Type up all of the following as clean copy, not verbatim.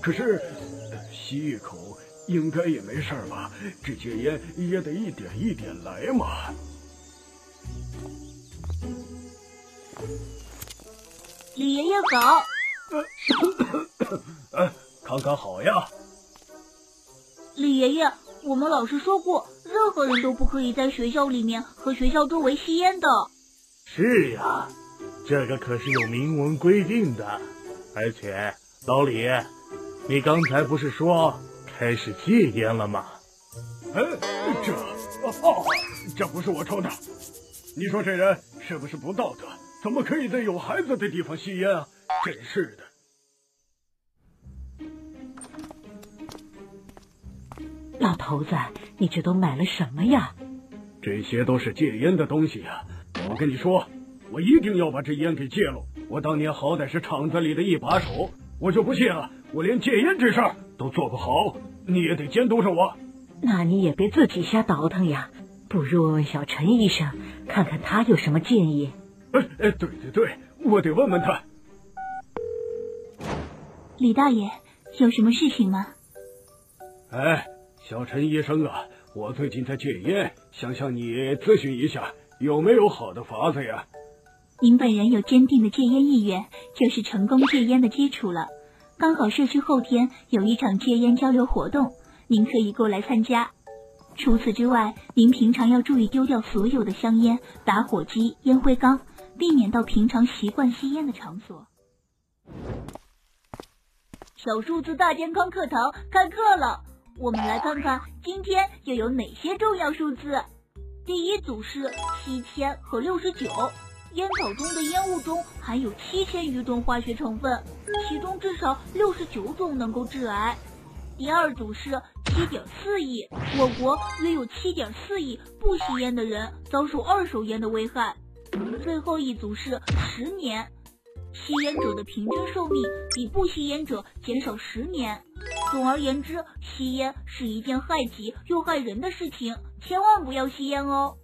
可是吸一口应该也没事吧？这戒烟也得一点一点来嘛。 李爷爷好。 刚刚好呀。 李爷爷，我们老师说过，任何人都不可以在学校里面和学校周围吸烟的。 是呀，这个可是有明文规定的。而且，老李，你刚才不是说开始戒烟了吗？ 这不是我抽的。你说这人是不是不道德？怎么可以在有孩子的地方吸烟啊？真是的。 老头子，你这都买了什么呀？ 这些都是戒烟的东西呀。我跟你说，我一定要把这烟给戒了。我当年好歹是厂子里的一把手，我就不信了，我连戒烟这事儿都做不好，你也得监督着我。 那你也别自己瞎倒腾呀，不如问问小陈医生，看看他有什么建议。 对，我得问问他。 李大爷，有什么事情吗？ 小陈医生啊，我最近在戒烟，想向你咨询一下，有没有好的法子呀？ 您本人有坚定的戒烟意愿，就是成功戒烟的基础了。刚好社区后天有一场戒烟交流活动，您可以过来参加。除此之外，您平常要注意丢掉所有的香烟、打火机、烟灰缸，避免到平常习惯吸烟的场所。小数字大健康课堂开课了，我们来看看今天又有哪些重要数字。第一组是7000和69，烟草中的烟雾中含有7000余种化学成分，其中至少69种能够致癌。第二组是7.4亿，我国约有7.4亿不吸烟的人遭受二手烟的危害。最后一组是10年，吸烟者的平均寿命比不吸烟者减少10年。总而言之，吸烟是一件害己又害人的事情，千万不要吸烟哦。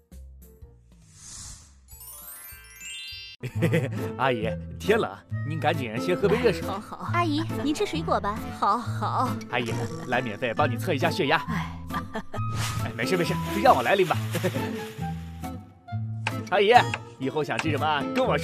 阿姨，天冷，您赶紧先喝杯热水。 好，阿姨，您吃水果吧。好。 阿姨，来免费帮你测一下血压。没事，让我来拎吧。阿姨，以后想吃什么跟我说。